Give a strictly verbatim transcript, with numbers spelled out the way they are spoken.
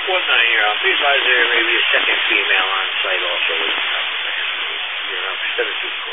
One nine here. Uh, please advise there may be a second female on site also. Uh, you're up seventeen.